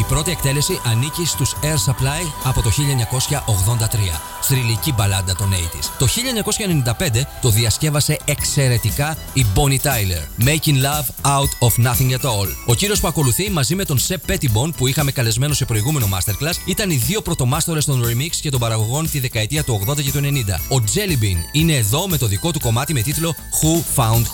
πρώτη εκτέλεση ανήκει στους Air Supply από το 1983. Θρυλική μπαλάντα των 80's. Το 1995 το διασκεύασε εξαιρετικά η Bonnie Tyler. Making Love Out of Nothing at All. Ο κύριος που ακολουθεί μαζί με τον Seb Pettibone που είχαμε καλεσμένο σε προηγούμενο Masterclass ήταν οι δύο πρωτομάστορες των remix και των παραγωγών τη δεκαετία του 80 και του 90. Ο Jelly Bean είναι εδώ με το δικό του κομμάτι με τίτλο Who Found